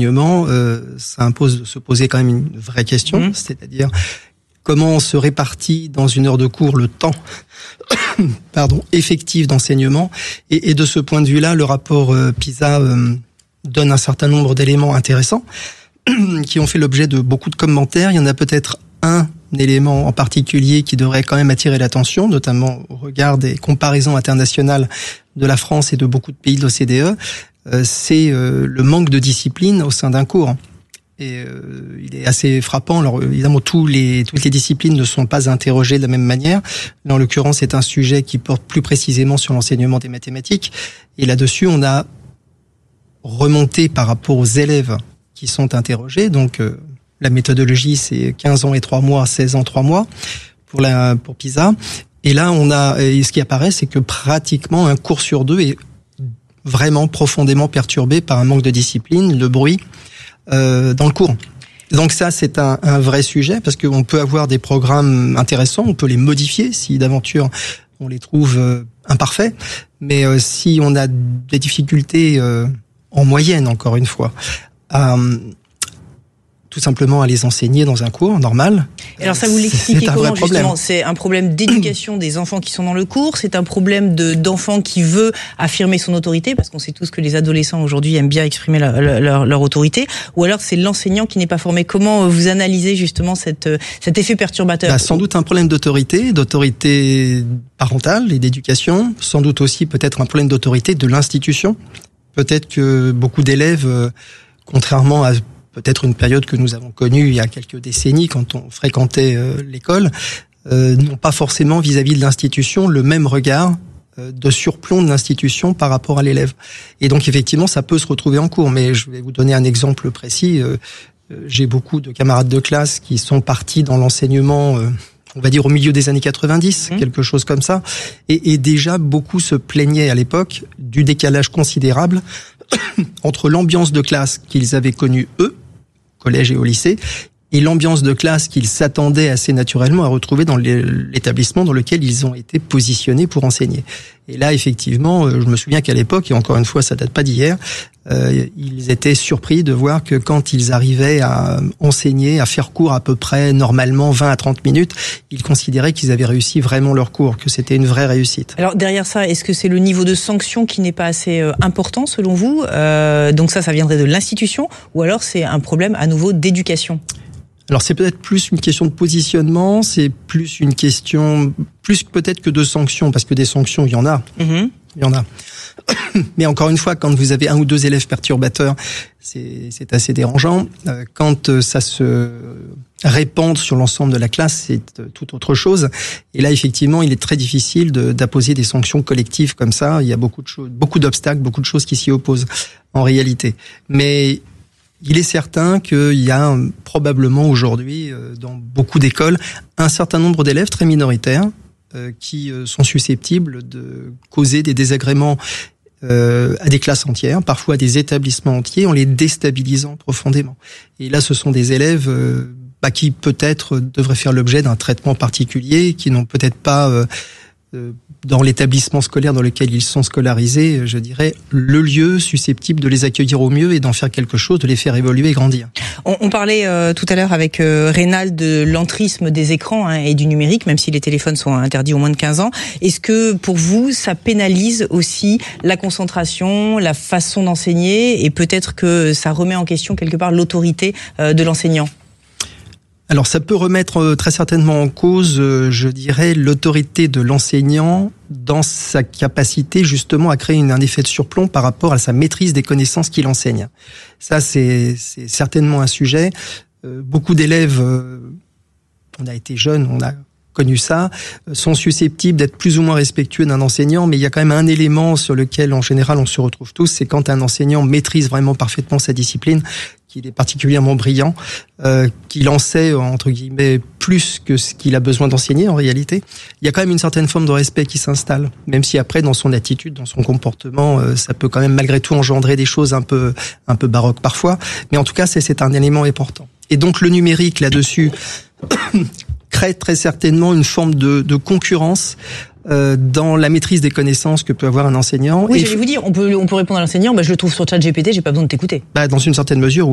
l'enseignement, ça impose de se poser quand même une vraie question, c'est-à-dire comment on se répartit dans une heure de cours le temps effectif d'enseignement. Et de ce point de vue-là, le rapport PISA donne un certain nombre d'éléments intéressants qui ont fait l'objet de beaucoup de commentaires. Il y en a peut-être un élément en particulier qui devrait quand même attirer l'attention, notamment au regard des comparaisons internationales de la France et de beaucoup de pays de l'OCDE, c'est le manque de discipline au sein d'un cours. Et il est assez frappant. Alors évidemment, toutes les disciplines ne sont pas interrogées de la même manière. Là, en l'occurrence, c'est un sujet qui porte plus précisément sur l'enseignement des mathématiques. Et là-dessus, on a remonté par rapport aux élèves qui sont interrogés. Donc, la méthodologie, c'est 15 ans et 3 mois, 16 ans, 3 mois pour PISA. Et là, ce qui apparaît, c'est que pratiquement un cours sur 2 est vraiment profondément perturbé par un manque de discipline, le bruit, dans le cours. Donc ça, c'est un vrai sujet, parce qu'on peut avoir des programmes intéressants, on peut les modifier si d'aventure on les trouve imparfaits, mais si on a des difficultés en moyenne, encore une fois, tout simplement à les enseigner dans un cours normal. Alors ça, vous l'expliquez comment justement? C'est un problème d'éducation des enfants qui sont dans le cours, c'est un problème d'enfant qui veut affirmer son autorité, parce qu'on sait tous que les adolescents aujourd'hui aiment bien exprimer leur autorité, ou alors c'est l'enseignant qui n'est pas formé. Comment vous analysez justement cet effet perturbateur? Sans doute un problème d'autorité parentale et d'éducation, sans doute aussi peut-être un problème d'autorité de l'institution. Peut-être que beaucoup d'élèves, contrairement à peut-être une période que nous avons connue il y a quelques décennies quand on fréquentait l'école, n'ont pas forcément vis-à-vis de l'institution le même regard de surplomb de l'institution par rapport à l'élève. Et donc effectivement, ça peut se retrouver en cours. Mais je vais vous donner un exemple précis. J'ai beaucoup de camarades de classe qui sont partis dans l'enseignement, on va dire au milieu des années 90, quelque chose comme ça. Et déjà, beaucoup se plaignaient à l'époque du décalage considérable entre l'ambiance de classe qu'ils avaient connue eux, collège et au lycée, et l'ambiance de classe qu'ils s'attendaient assez naturellement à retrouver dans l'établissement dans lequel ils ont été positionnés pour enseigner. Et là, effectivement, je me souviens qu'à l'époque, et encore une fois, ça date pas d'hier, ils étaient surpris de voir que quand ils arrivaient à enseigner, à faire cours à peu près normalement 20 à 30 minutes, ils considéraient qu'ils avaient réussi vraiment leur cours, que c'était une vraie réussite. Alors derrière ça, est-ce que c'est le niveau de sanction qui n'est pas assez important selon vous? Donc ça viendrait de l'institution, ou alors c'est un problème à nouveau d'éducation? Alors c'est peut-être plus une question de positionnement, c'est plus une question, plus peut-être que de sanctions, parce que des sanctions, il y en a. Il y en a. Mais encore une fois, quand vous avez 1 ou 2 élèves perturbateurs, c'est assez dérangeant. Quand ça se répand sur l'ensemble de la classe, c'est tout autre chose. Et là, effectivement, il est très difficile d'apposer des sanctions collectives comme ça. Il y a beaucoup de choses, beaucoup d'obstacles, beaucoup de choses qui s'y opposent en réalité. Mais il est certain qu'il y a probablement aujourd'hui, dans beaucoup d'écoles, un certain nombre d'élèves très minoritaires qui sont susceptibles de causer des désagréments à des classes entières, parfois à des établissements entiers, en les déstabilisant profondément. Et là, ce sont des élèves qui peut-être devraient faire l'objet d'un traitement particulier, qui n'ont peut-être pas dans l'établissement scolaire dans lequel ils sont scolarisés, je dirais, le lieu susceptible de les accueillir au mieux et d'en faire quelque chose, de les faire évoluer et grandir. On parlait tout à l'heure avec Rénal de l'entrisme des écrans et du numérique, même si les téléphones sont interdits aux moins de 15 ans. Est-ce que pour vous, ça pénalise aussi la concentration, la façon d'enseigner, et peut-être que ça remet en question quelque part l'autorité de l'enseignant? Alors ça peut remettre très certainement en cause, je dirais, l'autorité de l'enseignant dans sa capacité justement à créer un effet de surplomb par rapport à sa maîtrise des connaissances qu'il enseigne. Ça, c'est certainement un sujet. Beaucoup d'élèves, on a été jeunes, on a connu ça, sont susceptibles d'être plus ou moins respectueux d'un enseignant, mais il y a quand même un élément sur lequel en général on se retrouve tous, c'est quand un enseignant maîtrise vraiment parfaitement sa discipline, qu'il est particulièrement brillant, qu'il en sait, entre guillemets, plus que ce qu'il a besoin d'enseigner en réalité. Il y a quand même une certaine forme de respect qui s'installe, même si après, dans son attitude, dans son comportement, ça peut quand même malgré tout engendrer des choses un peu baroques parfois, mais en tout cas, c'est un élément important. Et donc le numérique là-dessus crée très certainement une forme de concurrence dans la maîtrise des connaissances que peut avoir un enseignant. Oui, j'allais vous dire, on peut répondre à l'enseignant, je le trouve sur ChatGPT, j'ai pas besoin de t'écouter. Dans une certaine mesure,